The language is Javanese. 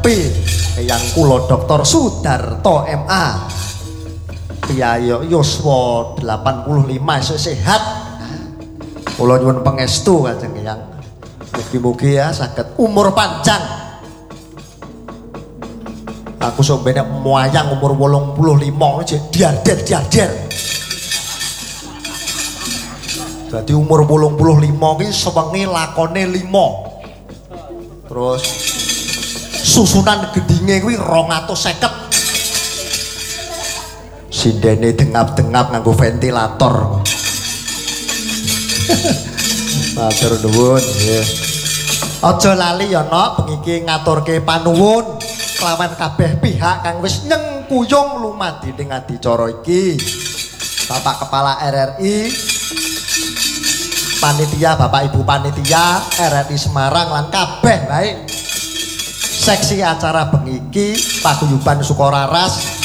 yang kula Dr. Sudarto MA Piyayo yuswa 85 isih sehat. Kula nyuwun pangestu Kanjeng Eyang. Mugi-mugi ya saged umur panjang. Aku sombene moyang umur 85 jek diarder. Dadi umur 85 ki sewengi lakone 5. Terus susunan gedinge kuwi 250. Sindene dengap-dengap nganggo ventilator. Matur nuwun nggih. Aja lali ya Nok, bengi iki ngaturke panuwun kelawan kabeh pihak kang wis nyengkuyung lumadine adicara iki. Bapak Kepala RRI, panitia, Bapak Ibu panitia RRI Semarang lan kabeh baik seksi acara bengi iki paguyuban Sukoraras